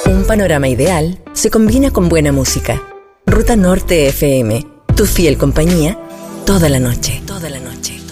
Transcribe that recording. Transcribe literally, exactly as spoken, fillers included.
Un panorama ideal se combina con buena música. Ruta Norte F M, tu fiel compañía, toda la noche, toda la noche.